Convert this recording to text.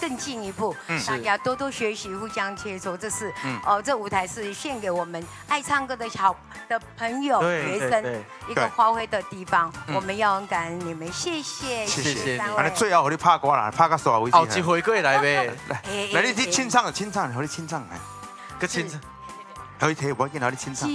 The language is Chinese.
更进一步，大家多多学习，互相切磋。这是这舞台是献给我们爱唱歌的朋友、学生一个发挥的地方。我们要感恩你们，谢谢三位。 最后，我你拍歌啦，拍到耍为止。 后一回过来呗， 来，你清唱，和你清唱， 个清唱， 和你听，我给你清唱。